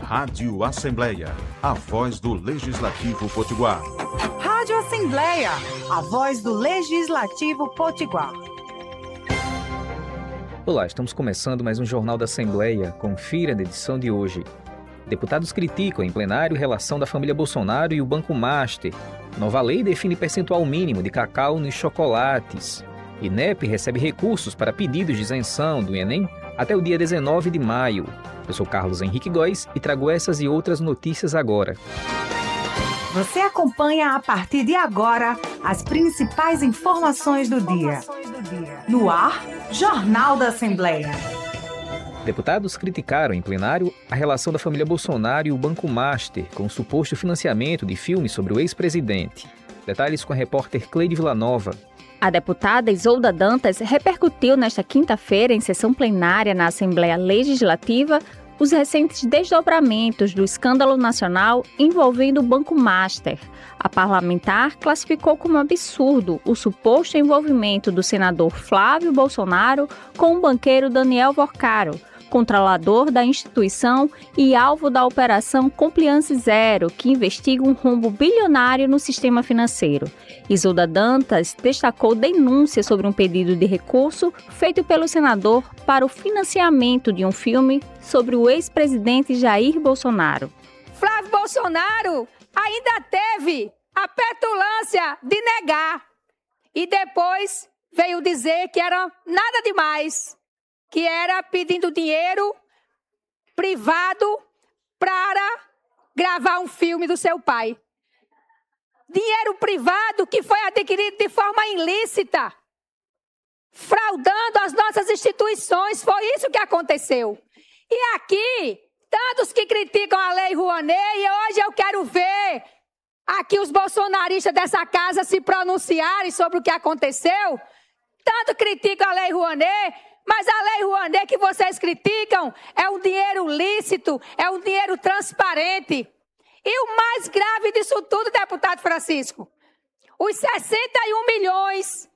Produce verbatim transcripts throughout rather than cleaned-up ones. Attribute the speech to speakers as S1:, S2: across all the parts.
S1: Rádio Assembleia, a voz do Legislativo Potiguar.
S2: Rádio Assembleia, a voz do Legislativo Potiguar.
S3: Olá, estamos começando mais um Jornal da Assembleia. Confira na edição de hoje. Deputados criticam em plenário relação da família Bolsonaro e o Banco Master. Nova lei define percentual mínimo de cacau nos chocolates. INEP recebe recursos para pedidos de isenção do Enem até o dia dezenove de maio. Eu sou Carlos Henrique Góes e trago essas e outras notícias agora.
S2: Você acompanha a partir de agora as principais informações do dia. No ar, Jornal da Assembleia.
S3: Deputados criticaram em plenário a relação da família Bolsonaro e o Banco Master com o suposto financiamento de filmes sobre o ex-presidente. Detalhes com a repórter Cleide Villanova.
S4: A deputada Isolda Dantas repercutiu nesta quinta-feira, em sessão plenária na Assembleia Legislativa, os recentes desdobramentos do escândalo nacional envolvendo o Banco Master. A parlamentar classificou como absurdo o suposto envolvimento do senador Flávio Bolsonaro com o banqueiro Daniel Vorcaro, controlador da instituição e alvo da Operação Compliance Zero, que investiga um rombo bilionário no sistema financeiro. Isolda Dantas destacou denúncia sobre um pedido de recurso feito pelo senador para o financiamento de um filme sobre o ex-presidente Jair Bolsonaro.
S5: Flávio Bolsonaro ainda teve a petulância de negar e depois veio dizer que era nada demais, que era pedindo dinheiro privado para gravar um filme do seu pai. Dinheiro privado que foi adquirido de forma ilícita, fraudando as nossas instituições. Foi isso que aconteceu. E aqui, tantos que criticam a Lei Rouanet, e hoje eu quero ver aqui os bolsonaristas dessa casa se pronunciarem sobre o que aconteceu. Tanto criticam a Lei Rouanet, mas a Lei Rouanet que vocês criticam é um dinheiro lícito, é um dinheiro transparente. E o mais grave disso tudo, deputado Francisco, os sessenta e um milhões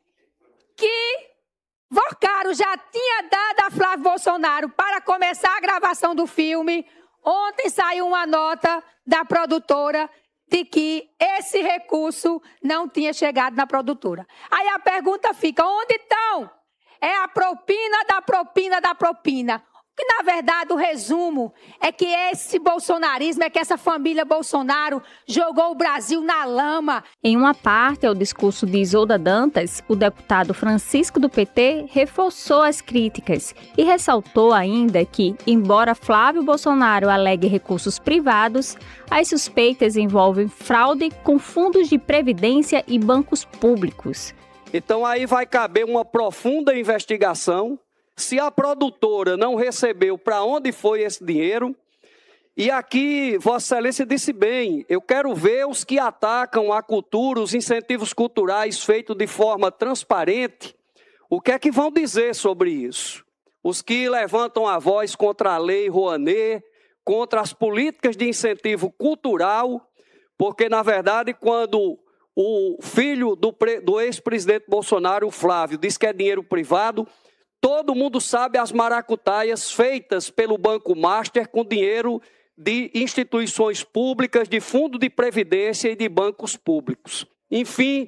S5: que Vorcaro já tinha dado a Flávio Bolsonaro para começar a gravação do filme, ontem saiu uma nota da produtora de que esse recurso não tinha chegado na produtora. Aí a pergunta fica, onde estão? É a propina da propina da propina. Que, na verdade, o resumo é que esse bolsonarismo, é que essa família Bolsonaro jogou o Brasil na lama.
S4: Em uma parte ao discurso de Isolda Dantas, o deputado Francisco do P T reforçou as críticas e ressaltou ainda que, embora Flávio Bolsonaro alegue recursos privados, as suspeitas envolvem fraude com fundos de previdência e bancos públicos.
S6: Então aí vai caber uma profunda investigação. Se a produtora não recebeu, para onde foi esse dinheiro? E aqui, Vossa Excelência disse bem, eu quero ver os que atacam a cultura, os incentivos culturais feitos de forma transparente, o que é que vão dizer sobre isso? Os que levantam a voz contra a Lei Rouanet, contra as políticas de incentivo cultural, porque, na verdade, quando o filho do, do ex-presidente Bolsonaro, o Flávio, diz que é dinheiro privado, todo mundo sabe as maracutaias feitas pelo Banco Master com dinheiro de instituições públicas, de fundo de previdência e de bancos públicos. Enfim,